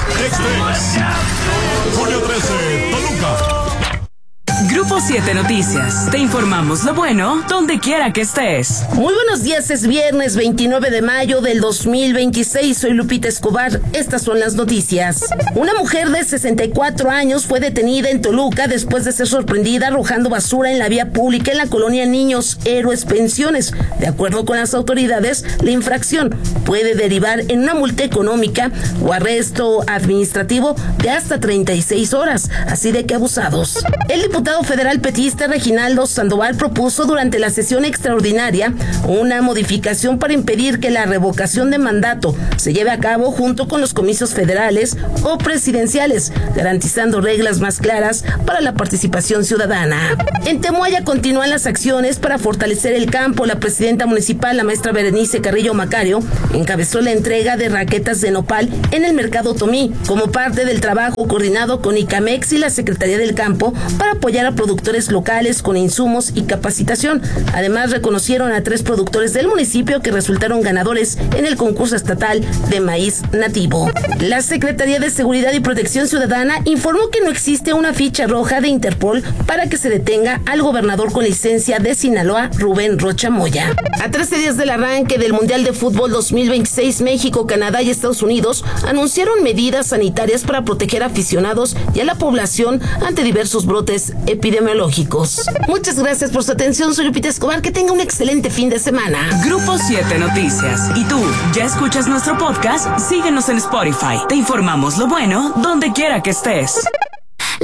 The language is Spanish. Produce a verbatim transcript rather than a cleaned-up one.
Express. Junio trece, Toluca. Grupo siete Noticias. Te informamos lo bueno donde quiera que estés. Muy buenos días, es viernes veintinueve de mayo del dos mil veintiséis. Soy Lupita Escobar. Estas son las noticias. Una mujer de sesenta y cuatro años fue detenida en Toluca después de ser sorprendida arrojando basura en la vía pública en la colonia Niños Héroes Pensiones. De acuerdo con las autoridades, la infracción puede derivar en una multa económica o arresto administrativo de hasta treinta y seis horas. Así de que abusados. El diputado El diputado federal petista Reginaldo Sandoval propuso durante la sesión extraordinaria una modificación para impedir que la revocación de mandato se lleve a cabo junto con los comicios federales o presidenciales, garantizando reglas más claras para la participación ciudadana. En Temoaya continúan las acciones para fortalecer el campo. La presidenta municipal, la maestra Berenice Carrillo Macario, encabezó la entrega de raquetas de nopal en el mercado Tomí, como parte del trabajo coordinado con ICAMEX y la Secretaría del Campo para apoyar a productores locales con insumos y capacitación. Además, reconocieron a tres productores del municipio que resultaron ganadores en el concurso estatal de maíz nativo. La Secretaría de Seguridad y Protección Ciudadana informó que no existe una ficha roja de Interpol para que se detenga al gobernador con licencia de Sinaloa, Rubén Rocha Moya. A trece días del arranque del Mundial de Fútbol dos mil veintiséis, México, Canadá y Estados Unidos anunciaron medidas sanitarias para proteger a aficionados y a la población ante diversos brotes epidemiológicos. Muchas gracias por su atención. Soy Lupita Escobar. Que tenga un excelente fin de semana. Grupo siete Noticias. ¿Y tú ya escuchas nuestro podcast? Síguenos en Spotify. Te informamos lo bueno donde quiera que estés.